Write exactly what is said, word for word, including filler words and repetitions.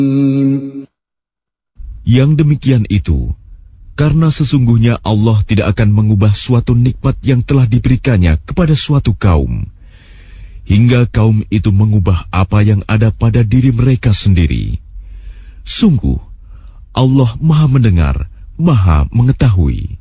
Yang demikian itu, karena sesungguhnya Allah tidak akan mengubah suatu nikmat yang telah diberikannya kepada suatu kaum, hingga kaum itu mengubah apa yang ada pada diri mereka sendiri. Sungguh, Allah Maha Mendengar, Maha Mengetahui.